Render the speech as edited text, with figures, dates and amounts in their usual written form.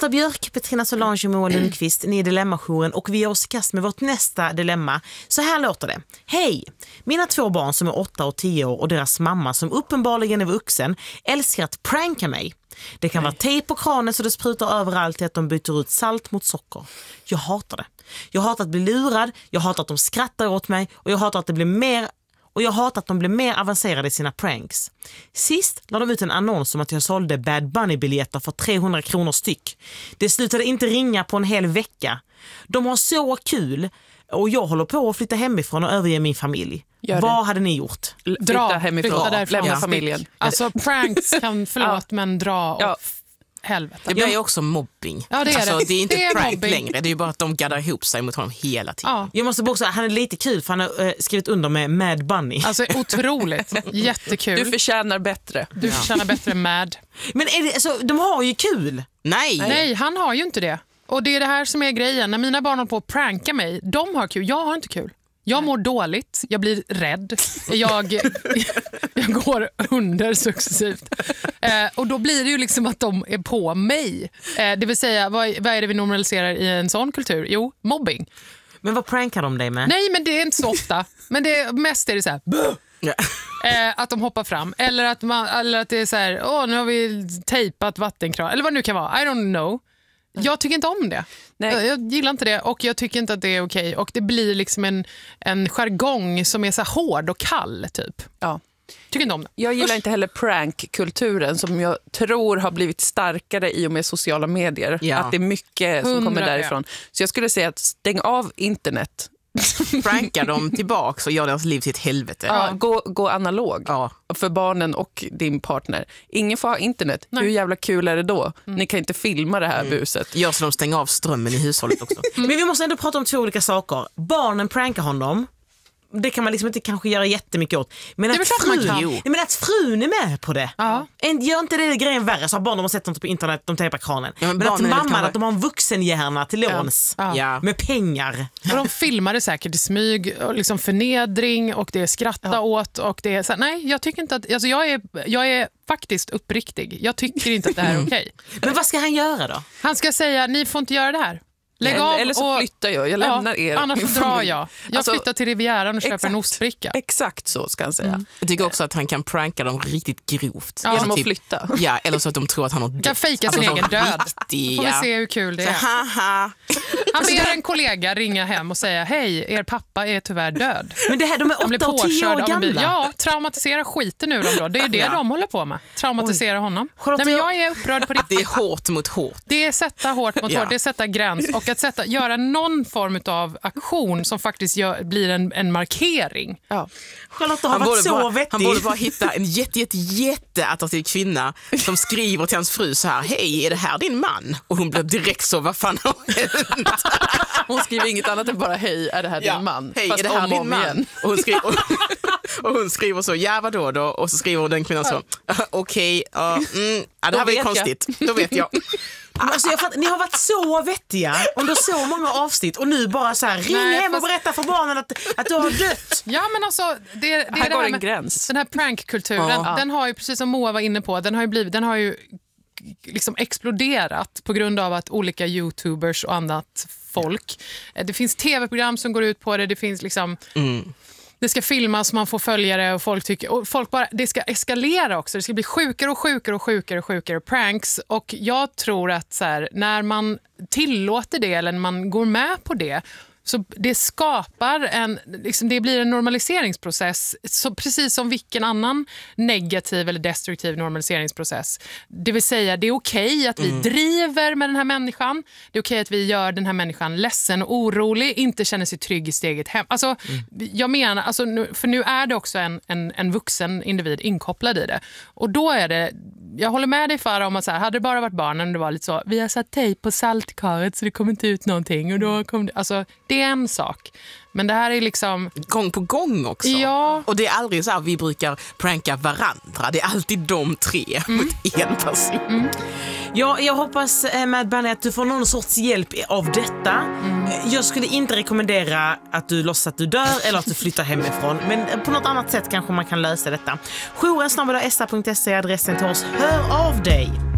Lotta Björk, Petrina Solange och Moa Lundqvist, ni är Dilemmajouren och vi ger oss i kast med vårt nästa dilemma. Så här låter det. Hej! Mina 2 barn som är 8 och 10 år och deras mamma som uppenbarligen är vuxen älskar att pranka mig. Det kan vara tejp på kranen så det sprutar överallt till att de byter ut salt mot socker. Jag hatar det. Jag hatar att bli lurad, jag hatar att de skrattar åt mig och jag hatar att det blir mer... Och jag hatar att de blir mer avancerade i sina pranks. Sist la de ut en annons om att jag sålde Bad Bunny-biljetter för 300 kronor styck. Det slutade inte ringa på en hel vecka. De har så kul och jag håller på att flytta hemifrån och överge min familj. Vad hade ni gjort? Flytta hemifrån, lämna familjen. Alltså pranks kan, men dra och helvete. Det blir ju också mobbing. Ja, det är alltså, det. Det är inte det är prank mobbing. längre. Det är ju bara att de gaddar ihop sig mot honom hela tiden. Ja. Jag måste också, han är lite kul för han har skrivit under med Mad Bunny. Alltså otroligt. Jättekul. Du förtjänar bättre. Du förtjänar bättre Mad. Men är det, alltså, de har ju kul. Nej, han har ju inte det. Och det är det här som är grejen. När mina barn håller på att pranka mig, de har kul. Jag har inte kul. Jag mår dåligt, jag blir rädd, jag går under successivt. Och då blir det ju liksom att de är på mig. Det vill säga, vad är det vi normaliserar i en sån kultur? Jo, mobbing. Men vad prankar de dig med? Nej, men det är inte så ofta. Men mest är det så här... att de hoppar fram. Eller att det är så här, nu har vi tejpat vattenkran. Eller vad det nu kan vara, I don't know. Jag tycker inte om det. Nej. Jag gillar inte det och jag tycker inte att det är okej. Och det blir liksom en jargong som är så här hård och kall typ. Ja. Tycker inte om det. Jag gillar inte heller prankkulturen som jag tror har blivit starkare i och med sociala medier. Ja. Att det är mycket som kommer därifrån. Ja. Så jag skulle säga att stäng av internet. Prankar dem tillbaks och gör deras liv till ett helvete. Ja, gå analog för barnen och din partner. Ingen får ha internet. Nej. Hur jävla kul är det då? Ni kan inte filma det här buset. Gör så de stänger av strömmen i hushållet också. Men vi måste ändå prata om 2 olika saker. Barnen prankar honom. Det kan man liksom inte kanske göra jättemycket åt. Men att frun är med på det. Ja. Gör inte det grejen värre så har barnen sett något på internet, de tejpar kranen. Ja, men att mamman, att de har en vuxenhjärna till låns med pengar. Och de filmar det säkert i smyg och liksom förnedring och det är skratta åt och det är så här, nej, jag tycker inte att alltså jag är faktiskt uppriktig. Jag tycker inte att det här är okej. Men vad ska han göra då? Han ska säga, ni får inte göra det här. Lägg av eller så flyttar jag lämnar er. Annars drar jag. Jag flyttar till Rivieran och köper en ostbricka. Exakt så ska han säga. Jag tycker också att han kan pranka dem riktigt grovt. Genom att flytta. Ja, eller så att de tror att han har dött. Kan fejka sin egen död. Får vi se hur kul det är. Han ber en kollega ringa hem och säga, hej, er pappa är tyvärr död. Men det här, de är 8 och 10 år gamla. Ja, traumatisera skiten ur dem då. Det är det de håller på med. Traumatisera honom. Nej, men jag är upprörd på riktigt. Det är hårt mot hårt. Det är sätta hårt mot hårt. Det är sätta gräns. Och att göra någon form av aktion som faktiskt blir en markering. Ja. Charlotte har varit så vettig. Han borde bara hitta en jätteattraktiv kvinna som skriver till hans fru så här, hej, är det här din man? Och hon blir direkt så, vad fan har hänt? Hon skriver inget annat än bara, hej, är det här din man? Hej, fast är det här din man? Igen. Och hon skriver så, ja vadå då? Och så skriver den kvinnan så, okej, det här var ju konstigt. Då vet jag. Alltså ni har varit så vettiga under så många avsnitt och nu bara så här, ring hem och berätta för barnen att du har dött. Ja, men alltså det här går en gräns. Den här prankkulturen, den har ju, precis som Moa var inne på, den har ju liksom exploderat på grund av att olika YouTubers och annat folk, det finns tv-program som går ut på det finns liksom det ska filmas, man får följare och folk bara, det ska eskalera också. Det ska bli sjukare pranks. Och jag tror att så här, när man tillåter det eller när man går med på det, så det skapar det blir en normaliseringsprocess, så precis som vilken annan negativ eller destruktiv normaliseringsprocess. Det vill säga, det är okej att vi driver med den här människan. Det är okej att vi gör den här människan ledsen och orolig, inte känner sig trygg i sitt eget hem. Alltså, jag menar, för nu är det också en vuxen individ inkopplad i det. Och då är det, jag håller med dig Farah om att så här, hade det bara varit barnen, det var lite så, vi har satt tejp på saltkaret så det kommer inte ut någonting och då kom det, alltså det är en sak. Men det här är liksom gång på gång också. Ja. Och det är aldrig så här vi brukar pranka varandra. Det är alltid de 3 mot en person. Ja, jag hoppas Mad Bunny att du får någon sorts hjälp av detta. Jag skulle inte rekommendera att du låtsas att du dör eller att du flyttar hemifrån. Men på något annat sätt kanske man kan lösa detta. jouren@sa.se är adressen till oss. Hör av dig!